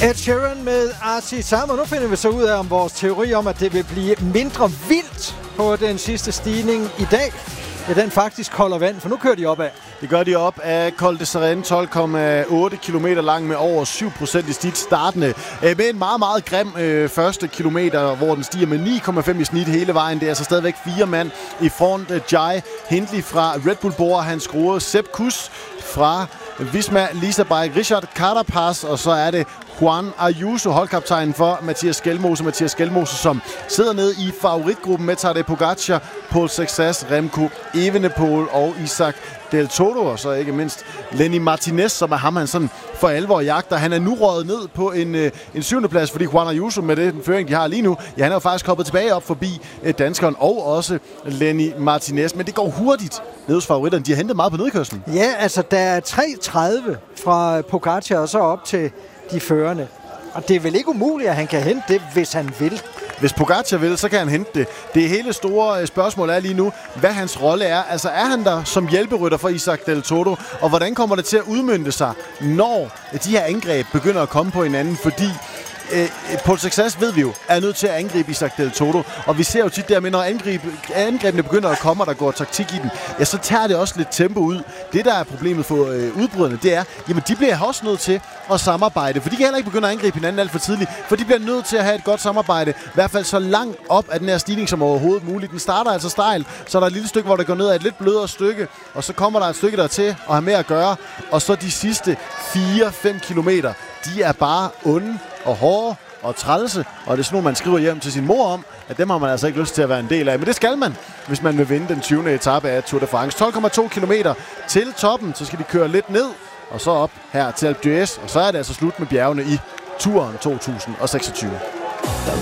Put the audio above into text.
Ed Sheeran med Artisam, og nu finder vi så ud af, om vores teori om, at det vil blive mindre vildt på den sidste stigning i dag, ja, den faktisk holder vand, for nu kører de opad. Det gør de op af Col de Seren, 12,8 km lang med over 7% i snit startende. Med en meget, meget grim første kilometer, hvor den stiger med 9,5 i snit hele vejen. Det er altså stadigvæk 4 mand i front. Jai Hindley fra Red Bull Bora, han skruer Sepp Kuss fra Visma, Lisa Bike, Richard Carapaz, og så er det Juan Ayuso, holdkaptajnen for Mathias Skelmose. Mathias Skelmose, som sidder nede i favoritgruppen med Tadej Pogacar, Paul Sexas, Remco Evenepoel og Isaac Del Toro, og så ikke mindst Lenny Martinez, som er ham, han sådan for alvor jagter. Han er nu røget ned på en 7. plads, fordi Juan Ayuso med den føring, de har lige nu, ja, han er jo faktisk hoppet tilbage op forbi danskeren og også Lenny Martinez. Men det går hurtigt ned hos favoritterne. De har hentet meget på nedkørslen. Ja, altså der er 3.30 fra Pogacar og så op til de førende. Og det er vel ikke umuligt, at han kan hente det, hvis han vil. Hvis Pogacar vil, så kan han hente det. Det hele store spørgsmål er lige nu, hvad hans rolle er. Altså er han der som hjælperytter for Isaac Del Toro? Og hvordan kommer det til at udmønte sig, når de her angreb begynder at komme på hinanden? Fordi Paul Sexas, ved vi jo, er nødt til at angribe Isaac Del Toro. Og vi ser jo tit dermed, når angrebene begynder at komme, og der går taktik i den, ja, så tager det også lidt tempo ud. Det, der er problemet for udbryderne, det er, jamen de bliver også nødt til at samarbejde. For de kan heller ikke begynde at angribe hinanden alt for tidligt. For de bliver nødt til at have et godt samarbejde. I hvert fald så langt op af den her stigning som overhovedet muligt. Den starter altså stejl, så er der et lille stykke, hvor det går ned ad et lidt blødere stykke. Og så kommer der et stykke der til at have med at gøre. Og så de sidste 4-5 kilometer, de er bare onde og hårde og trælse, og det er sådan noget, man skriver hjem til sin mor om, at dem har man altså ikke lyst til at være en del af. Men det skal man, hvis man vil vinde den 20. etape af Tour de France. 12,2 km til toppen, så skal de køre lidt ned, og så op her til Alpe d'Huez, og så er det altså slut med bjergene i Touren 2026.